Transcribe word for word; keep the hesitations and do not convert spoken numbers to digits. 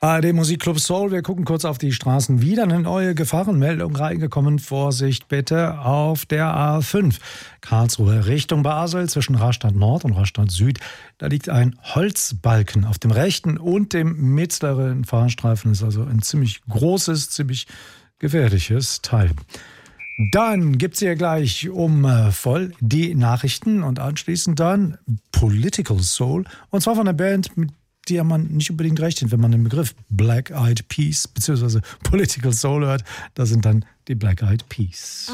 A R D Musikclub Soul, wir gucken kurz auf die Straßen. Wieder eine neue Gefahrenmeldung reingekommen. Vorsicht bitte auf der A fünf. Karlsruhe Richtung Basel zwischen Rastatt Nord und Rastatt Süd. Da liegt ein Holzbalken auf dem rechten und dem mittleren Fahrstreifen. Das ist also ein ziemlich großes, ziemlich gefährliches Teil. Dann gibt's hier gleich um äh, voll die Nachrichten und anschließend dann Political Soul. Und zwar von einer Band, mit der man nicht unbedingt rechnet, wenn man den Begriff Black Eyed Peas bzw. Political Soul hört. Das sind dann die Black Eyed Peas.